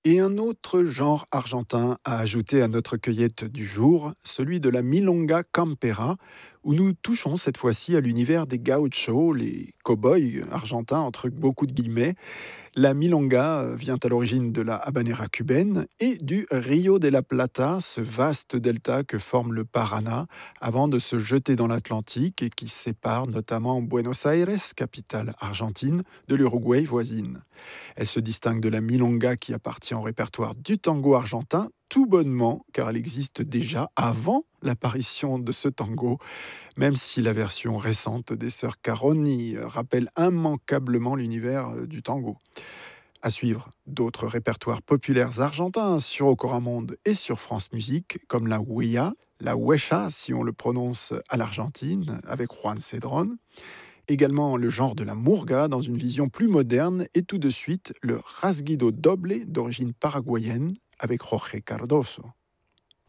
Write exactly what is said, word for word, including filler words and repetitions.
Et un autre genre argentin à ajouter à notre cueillette du jour, celui de la milonga campera, où nous touchons cette fois-ci à l'univers des gauchos, les cow-boys argentins entre beaucoup de guillemets. La milonga euh, vient à l'origine de la habanera cubaine et du Rio de la Plata, ce vaste delta que forme le Paraná, avant de se jeter dans l'Atlantique et qui sépare notamment Buenos Aires, capitale argentine, de l'Uruguay voisine. Elle se distingue de la milonga qui appartient au répertoire du tango argentin, tout bonnement, car elle existe déjà avant l'apparition de ce tango, même si la version récente des sœurs Caroni rappelle immanquablement l'univers euh, du tango. À suivre, d'autres répertoires populaires argentins sur Ocoramonde et sur France Musique, comme la huella, la huecha si on le prononce à l'argentine, avec Juan Cedron, également le genre de la murga dans une vision plus moderne et tout de suite le rasguido doble d'origine paraguayenne avec Jorge Cardoso.